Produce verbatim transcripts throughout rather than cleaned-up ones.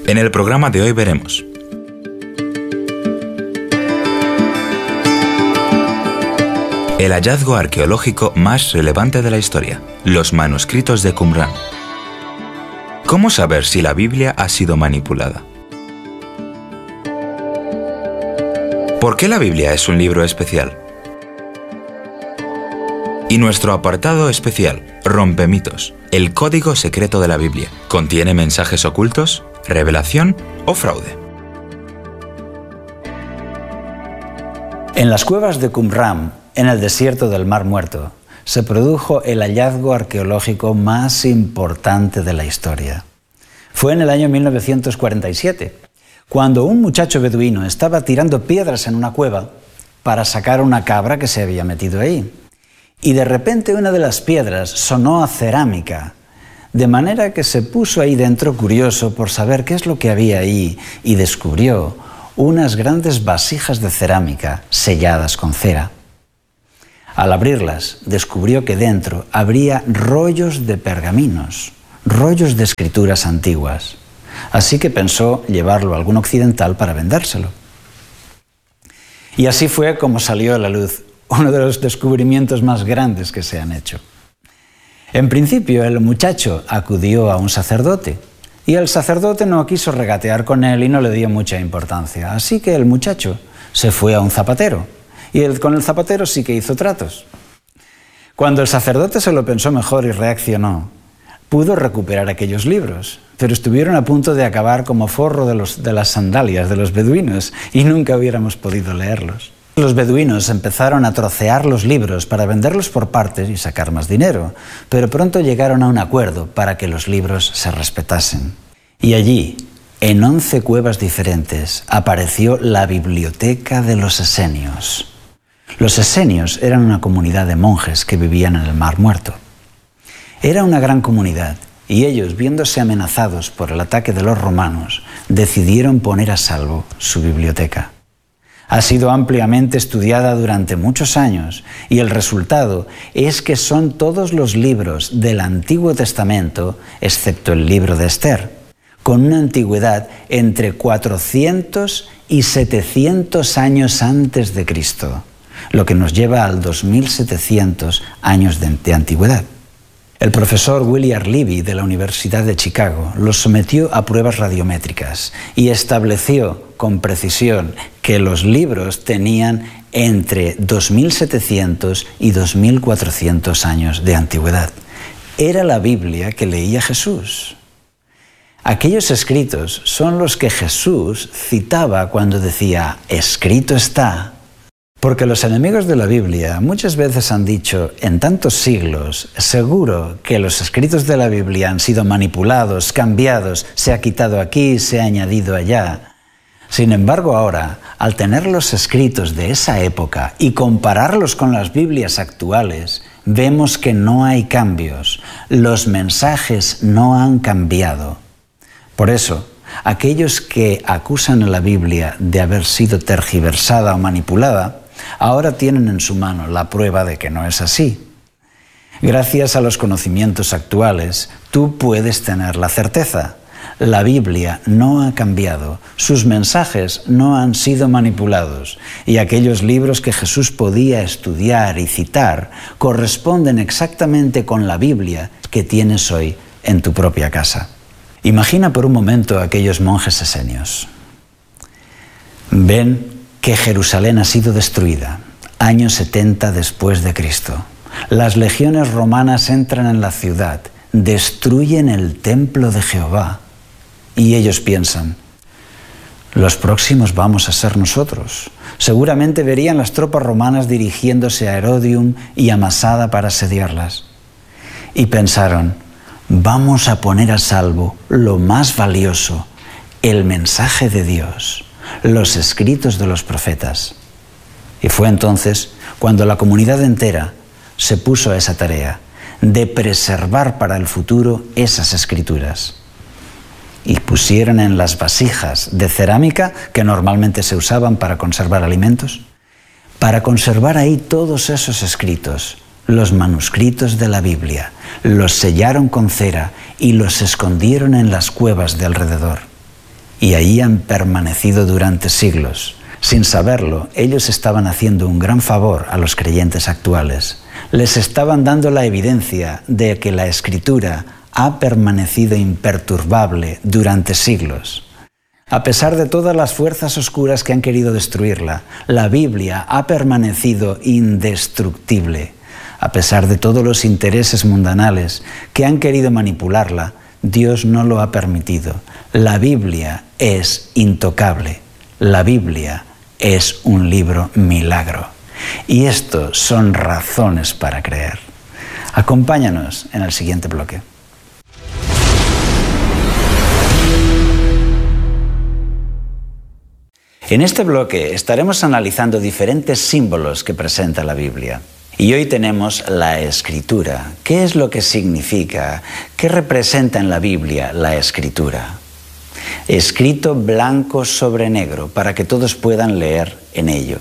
En el programa de hoy veremos: el hallazgo arqueológico más relevante de la historia, los manuscritos de Qumrán. ¿Cómo saber si la Biblia ha sido manipulada? ¿Por qué la Biblia es un libro especial? Y nuestro apartado especial, Rompemitos, el código secreto de la Biblia. ¿Contiene mensajes ocultos, revelación o fraude? En las cuevas de Qumrán, en el desierto del Mar Muerto, se produjo el hallazgo arqueológico más importante de la historia. Fue en el año mil novecientos cuarenta y siete, cuando un muchacho beduino estaba tirando piedras en una cueva para sacar una cabra que se había metido ahí. Y de repente una de las piedras sonó a cerámica, de manera que se puso ahí dentro curioso por saber qué es lo que había ahí y descubrió unas grandes vasijas de cerámica selladas con cera. Al abrirlas, descubrió que dentro habría rollos de pergaminos, rollos de escrituras antiguas. Así que pensó llevarlo a algún occidental para vendérselo. Y así fue como salió a la luz uno de los descubrimientos más grandes que se han hecho. En principio, el muchacho acudió a un sacerdote, y el sacerdote no quiso regatear con él y no le dio mucha importancia. Así que el muchacho se fue a un zapatero, y él, con el zapatero sí que hizo tratos. Cuando el sacerdote se lo pensó mejor y reaccionó, pudo recuperar aquellos libros, pero estuvieron a punto de acabar como forro de, los, de las sandalias de los beduinos, y nunca hubiéramos podido leerlos. Los beduinos empezaron a trocear los libros para venderlos por partes y sacar más dinero, pero pronto llegaron a un acuerdo para que los libros se respetasen. Y allí, en once cuevas diferentes, apareció la Biblioteca de los Esenios. Los esenios eran una comunidad de monjes que vivían en el Mar Muerto. Era una gran comunidad, y ellos, viéndose amenazados por el ataque de los romanos, decidieron poner a salvo su biblioteca. Ha sido ampliamente estudiada durante muchos años, y el resultado es que son todos los libros del Antiguo Testamento, excepto el libro de Esther, con una antigüedad entre cuatrocientos y setecientos años antes de Cristo, lo que nos lleva al dos mil setecientos años de, de antigüedad. El profesor William Levy de la Universidad de Chicago los sometió a pruebas radiométricas y estableció con precisión que los libros tenían entre dos mil setecientos y dos mil cuatrocientos años de antigüedad. Era la Biblia que leía Jesús. Aquellos escritos son los que Jesús citaba cuando decía, escrito está. Porque los enemigos de la Biblia muchas veces han dicho, en tantos siglos, seguro que los escritos de la Biblia han sido manipulados, cambiados, se ha quitado aquí, se ha añadido allá. Sin embargo, ahora, al tener los escritos de esa época y compararlos con las Biblias actuales, vemos que no hay cambios, los mensajes no han cambiado. Por eso, aquellos que acusan a la Biblia de haber sido tergiversada o manipulada, ahora tienen en su mano la prueba de que no es así. Gracias a los conocimientos actuales, tú puedes tener la certeza. La Biblia no ha cambiado, sus mensajes no han sido manipulados, y aquellos libros que Jesús podía estudiar y citar corresponden exactamente con la Biblia que tienes hoy en tu propia casa. Imagina por un momento a aquellos monjes esenios. Ven que Jerusalén ha sido destruida, año setenta después de Cristo. Las legiones romanas entran en la ciudad, destruyen el templo de Jehová. Y ellos piensan, los próximos vamos a ser nosotros. Seguramente verían las tropas romanas dirigiéndose a Herodium y a Masada para asediarlas. Y pensaron, vamos a poner a salvo lo más valioso, el mensaje de Dios, los escritos de los profetas. Y fue entonces cuando la comunidad entera se puso a esa tarea de preservar para el futuro esas escrituras. Y pusieron en las vasijas de cerámica que normalmente se usaban para conservar alimentos, para conservar ahí todos esos escritos, los manuscritos de la Biblia, los sellaron con cera y los escondieron en las cuevas de alrededor. y allí han permanecido durante siglos. Sin saberlo, ellos estaban haciendo un gran favor a los creyentes actuales. Les estaban dando la evidencia de que la Escritura ha permanecido imperturbable durante siglos. A pesar de todas las fuerzas oscuras que han querido destruirla, la Biblia ha permanecido indestructible. A pesar de todos los intereses mundanales que han querido manipularla, Dios no lo ha permitido. La Biblia es intocable. La Biblia es un libro milagro. Y esto son razones para creer. Acompáñanos en el siguiente bloque. En este bloque estaremos analizando diferentes símbolos que presenta la Biblia. Y hoy tenemos la Escritura. ¿Qué es lo que significa? ¿Qué representa en la Biblia la Escritura? Escrito blanco sobre negro para que todos puedan leer en ello.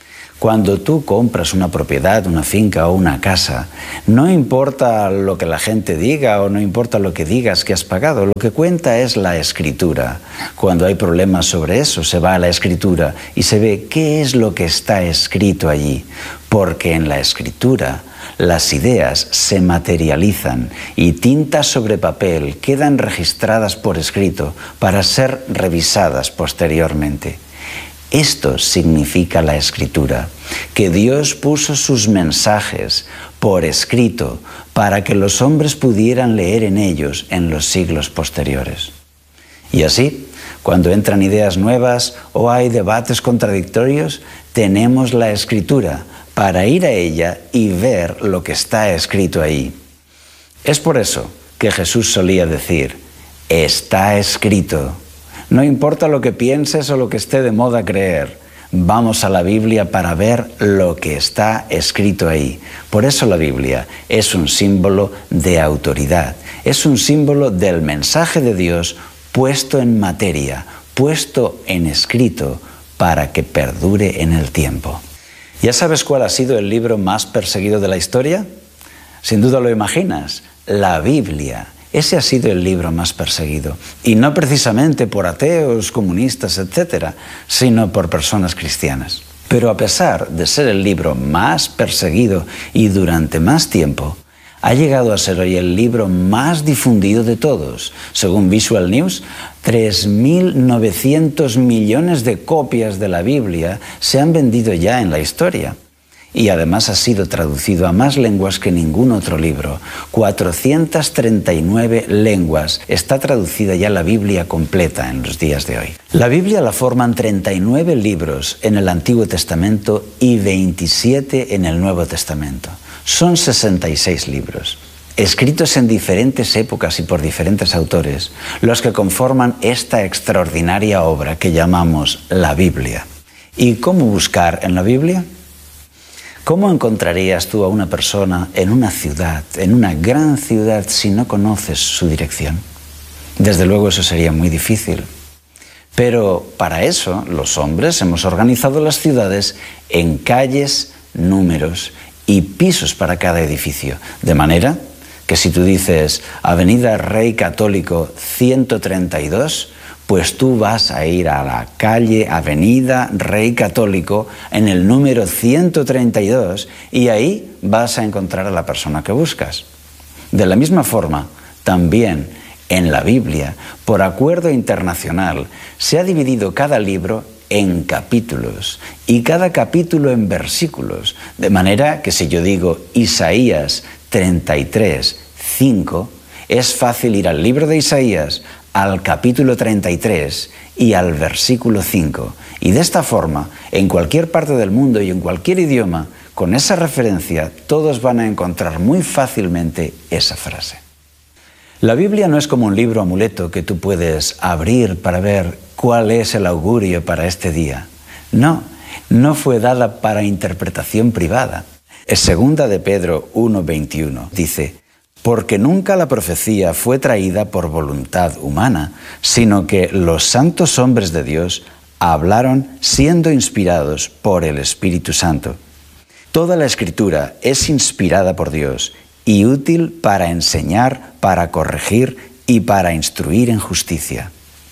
Cuando tú compras una propiedad, una finca o una casa, no importa lo que la gente diga o no importa lo que digas que has pagado, lo que cuenta es la Escritura. Cuando hay problemas sobre eso, se va a la Escritura y se ve qué es lo que está escrito allí. Porque en la Escritura las ideas se materializan y tintas sobre papel quedan registradas por escrito para ser revisadas posteriormente. Esto significa la Escritura, que Dios puso sus mensajes por escrito para que los hombres pudieran leer en ellos en los siglos posteriores. Y así, cuando entran ideas nuevas o hay debates contradictorios, tenemos la Escritura para ir a ella y ver lo que está escrito ahí. Es por eso que Jesús solía decir, está escrito. No importa lo que pienses o lo que esté de moda creer, vamos a la Biblia para ver lo que está escrito ahí. Por eso la Biblia es un símbolo de autoridad, es un símbolo del mensaje de Dios puesto en materia, puesto en escrito para que perdure en el tiempo. ¿Ya sabes cuál ha sido el libro más perseguido de la historia? Sin duda lo imaginas, la Biblia. Ese ha sido el libro más perseguido. Y no precisamente por ateos, comunistas, etcétera, sino por personas cristianas. Pero a pesar de ser el libro más perseguido y durante más tiempo, ha llegado a ser hoy el libro más difundido de todos. Según Visual News, tres mil novecientos millones de copias de la Biblia se han vendido ya en la historia. Y además ha sido traducido a más lenguas que ningún otro libro. cuatrocientas treinta y nueve lenguas. Está traducida ya la Biblia completa en los días de hoy. La Biblia la forman treinta y nueve libros en el Antiguo Testamento y veintisiete en el Nuevo Testamento. Son sesenta y seis libros, escritos en diferentes épocas y por diferentes autores, los que conforman esta extraordinaria obra que llamamos la Biblia. ¿Y cómo buscar en la Biblia? ¿Cómo encontrarías tú a una persona en una ciudad, en una gran ciudad, si no conoces su dirección? Desde luego eso sería muy difícil. Pero para eso los hombres hemos organizado las ciudades en calles, números y pisos para cada edificio. De manera que si tú dices Avenida Rey Católico ciento treinta y dos, pues tú vas a ir a la calle Avenida Rey Católico en el número ciento treinta y dos y ahí vas a encontrar a la persona que buscas. De la misma forma, también en la Biblia, por acuerdo internacional, se ha dividido cada libro en capítulos y cada capítulo en versículos, de manera que si yo digo Isaías treinta y tres, cinco, es fácil ir al libro de Isaías, al capítulo treinta y tres y al versículo cinco. Y de esta forma, en cualquier parte del mundo y en cualquier idioma, con esa referencia, todos van a encontrar muy fácilmente esa frase. La Biblia no es como un libro amuleto que tú puedes abrir para ver cuál es el augurio para este día. No, no fue dada para interpretación privada. Es segunda de Pedro uno veintiuno. Dice, porque nunca la profecía fue traída por voluntad humana, sino que los santos hombres de Dios hablaron siendo inspirados por el Espíritu Santo. Toda la Escritura es inspirada por Dios y útil para enseñar, para corregir y para instruir en justicia.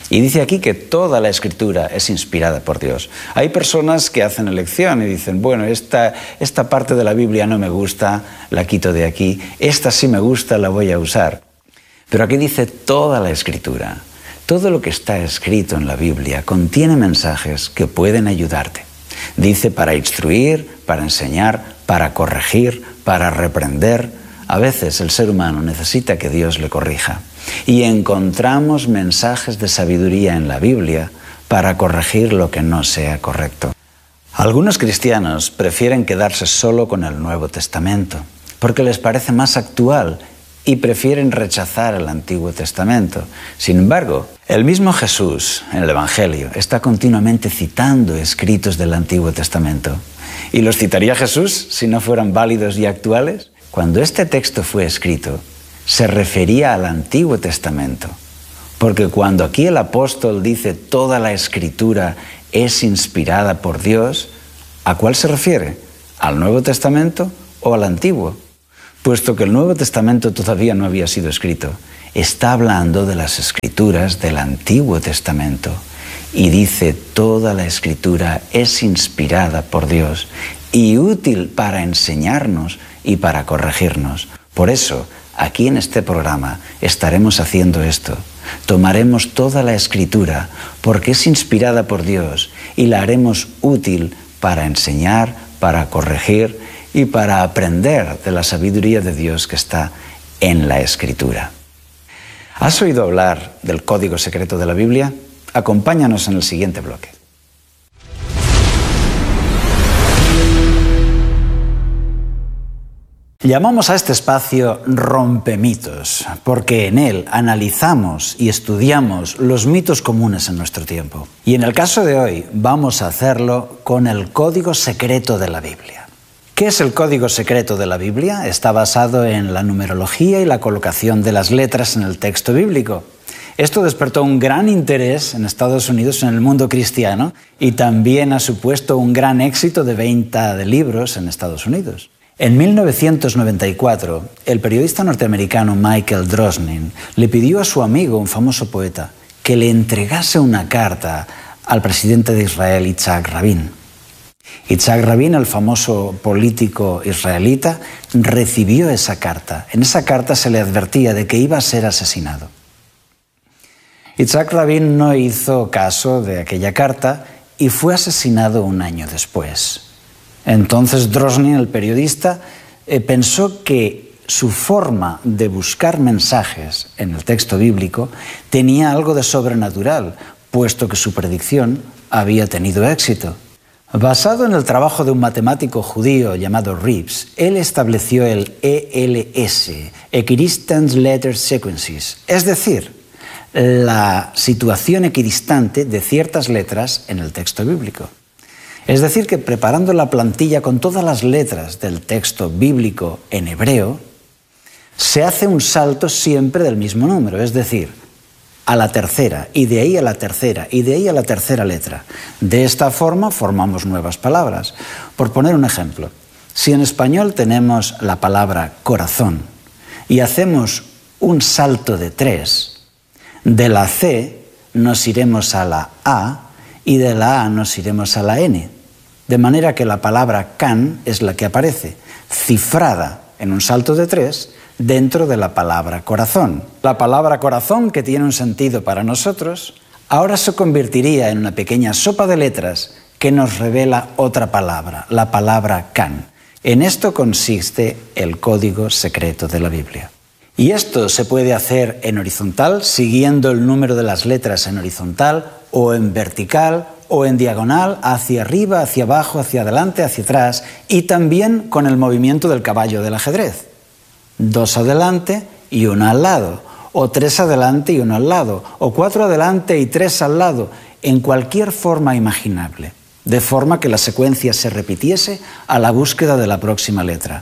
Y dice aquí que toda la Escritura es inspirada por Dios. Hay personas que hacen elección y dicen, bueno, esta, esta parte de la Biblia no me gusta, la quito de aquí, esta sí me gusta, la voy a usar. Pero aquí dice toda la Escritura. Todo lo que está escrito en la Biblia contiene mensajes que pueden ayudarte. Dice para instruir, para enseñar, para corregir, para reprender. A veces el ser humano necesita que Dios le corrija. Y encontramos mensajes de sabiduría en la Biblia para corregir lo que no sea correcto. Algunos cristianos prefieren quedarse solo con el Nuevo Testamento porque les parece más actual y prefieren rechazar el Antiguo Testamento. Sin embargo, el mismo Jesús en el Evangelio está continuamente citando escritos del Antiguo Testamento. ¿Y los citaría Jesús si no fueran válidos y actuales? Cuando este texto fue escrito, se refería al Antiguo Testamento, porque cuando aquí el apóstol dice toda la Escritura es inspirada por Dios, ¿a cuál se refiere? ¿Al Nuevo Testamento o al Antiguo? Puesto que el Nuevo Testamento todavía no había sido escrito, está hablando de las Escrituras del Antiguo Testamento y dice toda la Escritura es inspirada por Dios y útil para enseñarnos y para corregirnos. Por eso, aquí en este programa estaremos haciendo esto. Tomaremos toda la Escritura porque es inspirada por Dios y la haremos útil para enseñar, para corregir y para aprender de la sabiduría de Dios que está en la Escritura. ¿Has oído hablar del código secreto de la Biblia? Acompáñanos en el siguiente bloque. Llamamos a este espacio Rompemitos, porque en él analizamos y estudiamos los mitos comunes en nuestro tiempo. Y en el caso de hoy vamos a hacerlo con el código secreto de la Biblia. ¿Qué es el código secreto de la Biblia? Está basado en la numerología y la colocación de las letras en el texto bíblico. Esto despertó un gran interés en Estados Unidos, en el mundo cristiano, y también ha supuesto un gran éxito de venta de libros en Estados Unidos. En mil novecientos noventa y cuatro, el periodista norteamericano Michael Drosnin le pidió a su amigo, un famoso poeta, que le entregase una carta al presidente de Israel, Yitzhak Rabin. Yitzhak Rabin, el famoso político israelita, recibió esa carta. En esa carta se le advertía de que iba a ser asesinado. Yitzhak Rabin no hizo caso de aquella carta y fue asesinado un año después. Entonces Drosnin, el periodista, eh, pensó que su forma de buscar mensajes en el texto bíblico tenía algo de sobrenatural, puesto que su predicción había tenido éxito. Basado en el trabajo de un matemático judío llamado Reeves, él estableció el E L S, Equidistance Letter Sequences, es decir, la situación equidistante de ciertas letras en el texto bíblico. Es decir, que preparando la plantilla con todas las letras del texto bíblico en hebreo, se hace un salto siempre del mismo número, es decir, a la tercera, y de ahí a la tercera, y de ahí a la tercera letra. De esta forma formamos nuevas palabras. Por poner un ejemplo, si en español tenemos la palabra corazón y hacemos un salto de tres, de la C nos iremos a la A y de la A nos iremos a la N. De manera que la palabra can es la que aparece, cifrada en un salto de tres, dentro de la palabra corazón. La palabra corazón, que tiene un sentido para nosotros, ahora se convertiría en una pequeña sopa de letras que nos revela otra palabra, la palabra can. En esto consiste el código secreto de la Biblia. Y esto se puede hacer en horizontal, siguiendo el número de las letras en horizontal, o en vertical, o en diagonal, hacia arriba, hacia abajo, hacia adelante, hacia atrás, y también con el movimiento del caballo del ajedrez. Dos adelante y uno al lado, o tres adelante y uno al lado, o cuatro adelante y tres al lado, en cualquier forma imaginable, de forma que la secuencia se repitiese a la búsqueda de la próxima letra.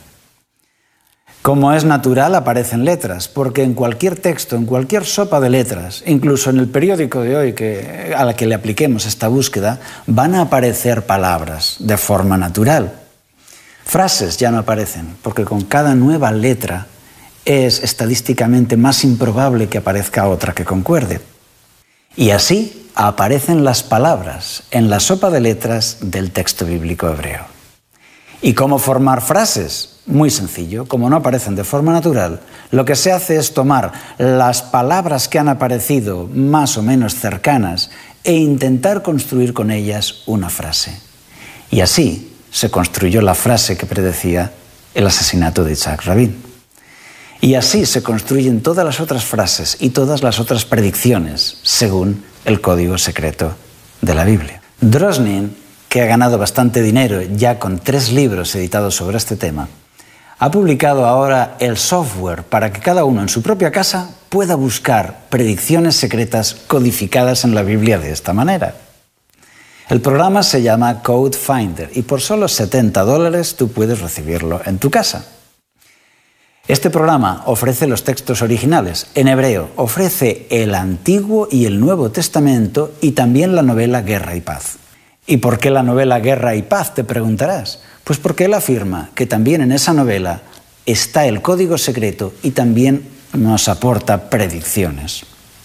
Como es natural, aparecen letras, porque en cualquier texto, en cualquier sopa de letras, incluso en el periódico de hoy que, a la que le apliquemos esta búsqueda, van a aparecer palabras de forma natural. Frases ya no aparecen, porque con cada nueva letra es estadísticamente más improbable que aparezca otra que concuerde. Y así aparecen las palabras en la sopa de letras del texto bíblico hebreo. ¿Y cómo formar frases? Muy sencillo. Como no aparecen de forma natural, lo que se hace es tomar las palabras que han aparecido más o menos cercanas e intentar construir con ellas una frase. Y así se construyó la frase que predecía el asesinato de Yitzhak Rabin. Y así se construyen todas las otras frases y todas las otras predicciones según el código secreto de la Biblia. Drosnin, que ha ganado bastante dinero ya con tres libros editados sobre este tema, ha publicado ahora el software para que cada uno en su propia casa pueda buscar predicciones secretas codificadas en la Biblia de esta manera. El programa se llama Code Finder y por solo setenta dólares tú puedes recibirlo en tu casa. Este programa ofrece los textos originales en hebreo, ofrece el Antiguo y el Nuevo Testamento y también la novela Guerra y Paz. ¿Y por qué la novela Guerra y Paz?, te preguntarás. Pues porque él afirma que también en esa novela está el código secreto y también nos aporta predicciones.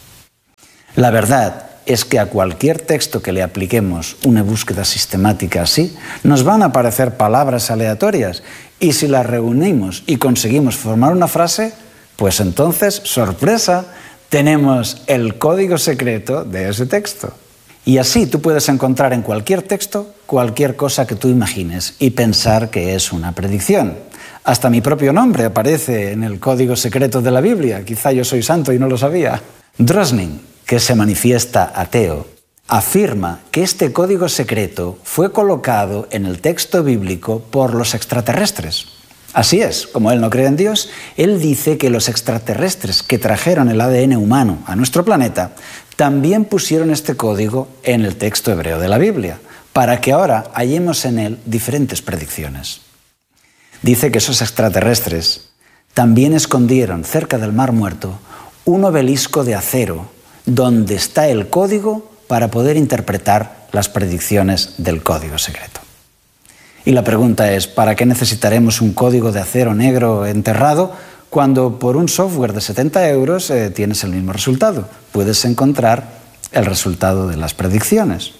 La verdad es que a cualquier texto que le apliquemos una búsqueda sistemática así, nos van a aparecer palabras aleatorias y si las reunimos y conseguimos formar una frase, pues entonces, sorpresa, tenemos el código secreto de ese texto. Y así tú puedes encontrar en cualquier texto cualquier cosa que tú imagines y pensar que es una predicción. Hasta mi propio nombre aparece en el código secreto de la Biblia. Quizá yo soy santo y no lo sabía. Drosnin, que se manifiesta ateo, afirma que este código secreto fue colocado en el texto bíblico por los extraterrestres. Así es, como él no cree en Dios, él dice que los extraterrestres que trajeron el A D N humano a nuestro planeta también pusieron este código en el texto hebreo de la Biblia, para que ahora hallemos en él diferentes predicciones. Dice que esos extraterrestres también escondieron cerca del Mar Muerto un obelisco de acero donde está el código para poder interpretar las predicciones del código secreto. Y la pregunta es, ¿para qué necesitaremos un código de acero negro enterrado cuando por un software de setenta euros eh, tienes el mismo resultado? Puedes encontrar el resultado de las predicciones.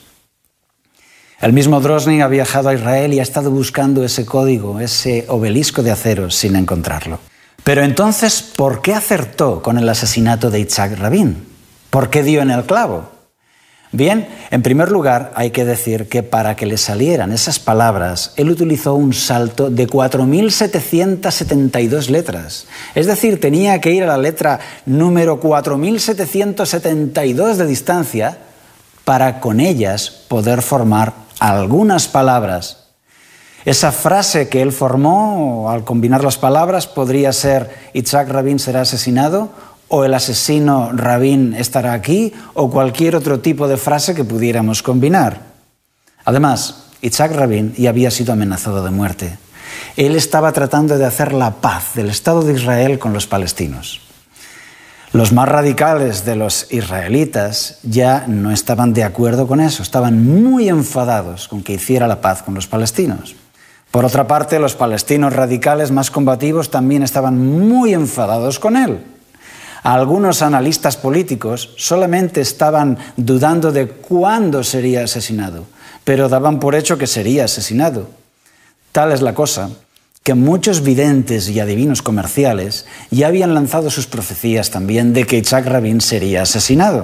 El mismo Drosnin ha viajado a Israel y ha estado buscando ese código, ese obelisco de acero, sin encontrarlo. Pero entonces, ¿por qué acertó con el asesinato de Yitzhak Rabin? ¿Por qué dio en el clavo? Bien, en primer lugar, hay que decir que para que le salieran esas palabras, él utilizó un salto de cuatro mil setecientas setenta y dos letras. Es decir, tenía que ir a la letra número cuatro mil setecientos setenta y dos de distancia para con ellas poder formar algunas palabras. Esa frase que él formó, al combinar las palabras, podría ser Yitzhak Rabin será asesinado, o el asesino Rabin estará aquí, o cualquier otro tipo de frase que pudiéramos combinar. Además, Yitzhak Rabin ya había sido amenazado de muerte. Él estaba tratando de hacer la paz del Estado de Israel con los palestinos. Los más radicales de los israelitas ya no estaban de acuerdo con eso, estaban muy enfadados con que hiciera la paz con los palestinos. Por otra parte, los palestinos radicales más combativos también estaban muy enfadados con él. Algunos analistas políticos solamente estaban dudando de cuándo sería asesinado, pero daban por hecho que sería asesinado. Tal es la cosa que muchos videntes y adivinos comerciales ya habían lanzado sus profecías también de que Yitzhak Rabin sería asesinado.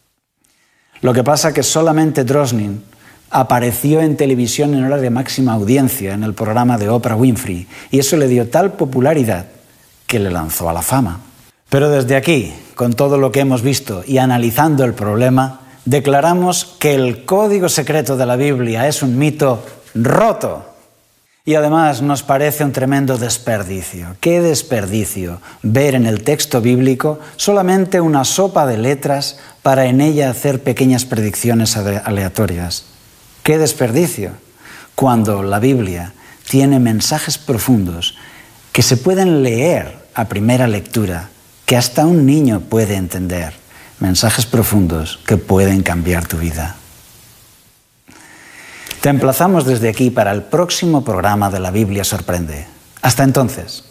Lo que pasa es que solamente Drosnin apareció en televisión en hora de máxima audiencia en el programa de Oprah Winfrey y eso le dio tal popularidad que le lanzó a la fama. Pero desde aquí, con todo lo que hemos visto y analizando el problema, declaramos que el código secreto de la Biblia es un mito roto. Y además nos parece un tremendo desperdicio. ¿Qué desperdicio ver en el texto bíblico solamente una sopa de letras para en ella hacer pequeñas predicciones aleatorias? ¡Qué desperdicio! Cuando la Biblia tiene mensajes profundos que se pueden leer a primera lectura, que hasta un niño puede entender, mensajes profundos que pueden cambiar tu vida. Te emplazamos desde aquí para el próximo programa de La Biblia Sorprende. Hasta entonces.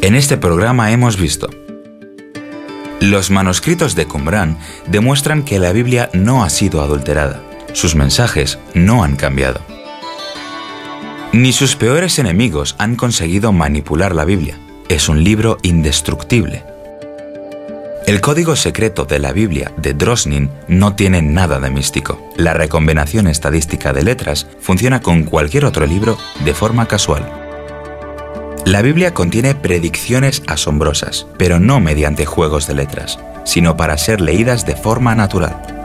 En este programa hemos visto: los manuscritos de Qumrán demuestran que la Biblia no ha sido adulterada. Sus mensajes no han cambiado. Ni sus peores enemigos han conseguido manipular la Biblia. Es un libro indestructible. El código secreto de la Biblia de Drosnin no tiene nada de místico. La recombinación estadística de letras funciona con cualquier otro libro de forma casual. La Biblia contiene predicciones asombrosas, pero no mediante juegos de letras, sino para ser leídas de forma natural.